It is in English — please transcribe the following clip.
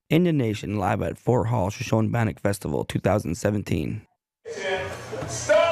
Indian Nation live at Fort Hall Shoshone Bannock Festival 2017. Stop!